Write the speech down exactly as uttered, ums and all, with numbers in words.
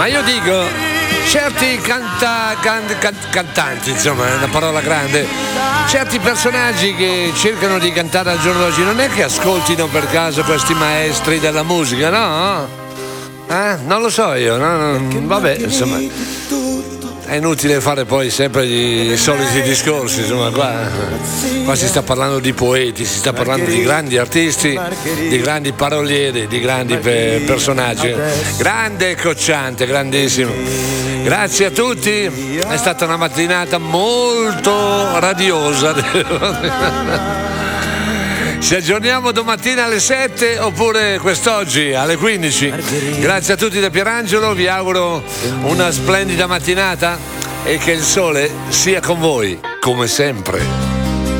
Ma io dico, certi canta, can, can, cantanti, insomma è una parola grande, certi personaggi che cercano di cantare al giorno d'oggi non è che ascoltino per caso questi maestri della musica, no? Eh? Non lo so io, no? No, vabbè, insomma è inutile fare poi sempre i soliti discorsi, insomma qua, qua si sta parlando di poeti, si sta parlando di grandi artisti, di grandi parolieri, di grandi pe- personaggi. Grande Cocciante, grandissimo. Grazie a tutti, è stata una mattinata molto radiosa. Ci aggiorniamo domattina alle sette oppure quest'oggi alle quindici. Grazie a tutti da Pierangelo, vi auguro una splendida mattinata e che il sole sia con voi, come sempre.